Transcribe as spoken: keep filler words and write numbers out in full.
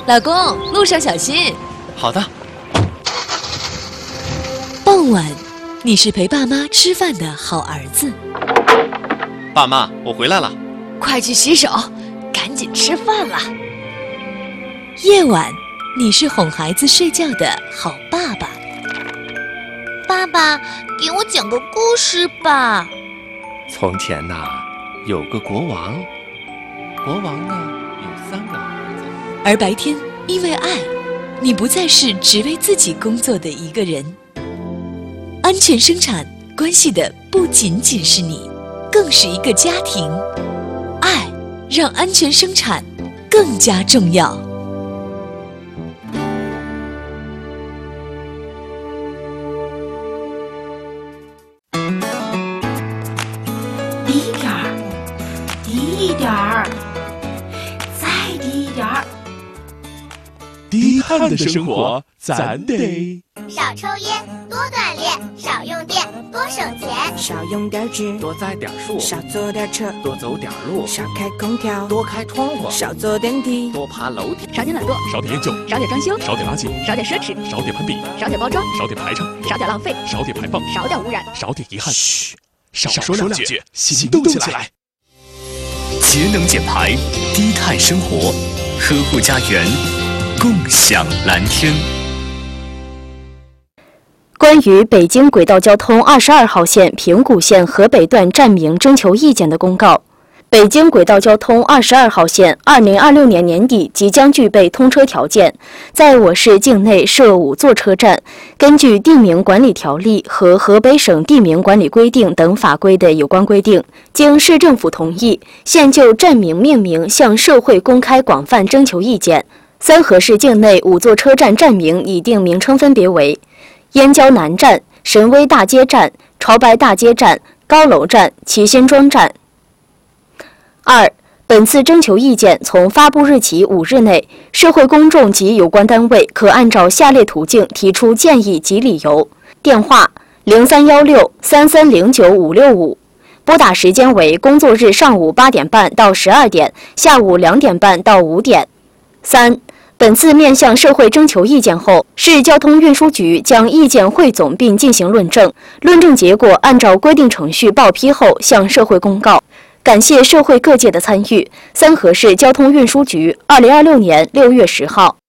老公，路上小心。 好的。 傍晚，你是陪爸妈吃饭的好儿子。 爸妈，我回来了。 快去洗手，赶紧吃饭了。夜晚，你是哄孩子睡觉的好爸爸。 爸爸，给我讲个故事吧。 从前呐、啊，有个国王，国王呢有三个儿子。 而白天，因为爱，你不再是只为自己工作的一个人。安全生产关系的不仅仅是你，更是一个家庭。爱让安全生产更加重要。 低一点儿，低一点儿，再低一点儿。 低碳的生活，咱得少抽烟，多锻炼；少用电，多省钱； 少用点纸， 多栽点树； 少坐点车， 多走点路； 少开空调， 多开窗户； 少坐电梯， 多爬楼梯； 少点懒惰， 少点厌旧， 少点装修， 少点垃圾， 少点奢侈， 少点攀比， 少点包装， 少点排场， 少点浪费， 少点排放， 少点污染， 少点遗憾。嘘，少少说两句，行动起来。 节能减排，低碳生活，呵护家园，共享蓝天。 关于北京轨道交通二十二号线平谷线河北段站名征求意见的公告。北京轨道交通二十二号线二零二六年年底即将具备通车条件，在我市境内设五座车站，根据地名管理条例和河北省地名管理规定等法规的有关规定，经市政府同意，现就站名命名向社会公开广泛征求意见。三河市境内五座车站站名拟定名称分别为燕郊南站、神威大街站、潮白大街站、高楼站、齐辛庄站。二、本次征求意见从发布日起五日内，社会公众及有关单位可按照下列途径提出建议及理由：电话零三幺六三三零九五六五，拨打时间为工作日上午八点半到十二点，下午两点半到五点。三、本次面向社会征求意见后，市交通运输局将意见汇总并进行论证，论证结果按照规定程序报批后向社会公告。感谢社会各界的参与。三河市交通运输局，二零二六年六月十号。